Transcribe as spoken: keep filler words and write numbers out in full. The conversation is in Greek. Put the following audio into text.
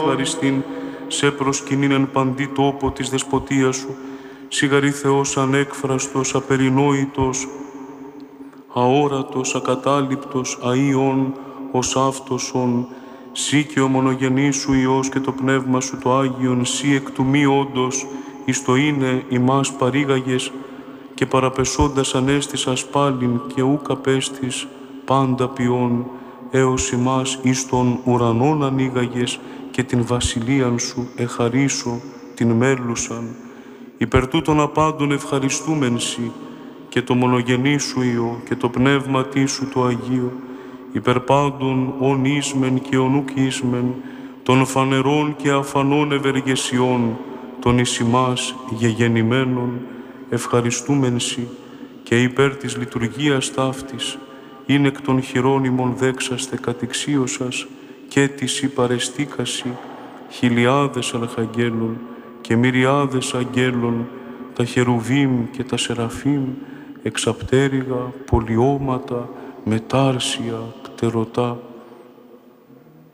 ευχαριστήν, σε προσκυνήν εν παντή τόπο της δεσποτείας σου, σιγαρή Θεός ανέκφραστος, απερινόητος, αόρατος, ακατάληπτος, αΐων, ως αυτοσον, σύ και ο μονογενής σου Υιός και το Πνεύμα σου το Άγιον, σύ εκ του μη όντος, εις το είναι ημάς παρήγαγες, και παραπεσόντας ανέστησας πάλιν και ούκ απέστης πάντα ποιόν, έως ημάς εις των ουρανών ανοίγαγες και την βασιλείαν σου εχαρίσω την μέλουσαν. Υπερ τούτων απάντων ευχαριστούμεν σοι, και το μονογενή σου Υιό και το πνεύματί σου το Αγίο, υπερ πάντων ον ίσμεν και ον ουκ ίσμεν, των φανερών και αφανών ευεργεσιών, των εις ημάς γεγεννημένων, ευχαριστούμεν σοι, και υπέρ της λειτουργίας ταύτης, είναι εκ των χειρών ημών δέξαστε κατηξίωσας, και της υπαρεστήκασι χιλιάδες αρχαγγέλων και μυριάδες αγγέλων, τα χερουβίμ και τα σεραφείμ, εξαπτέρυγα, πολιώματα, μετάρσια, κτερωτά,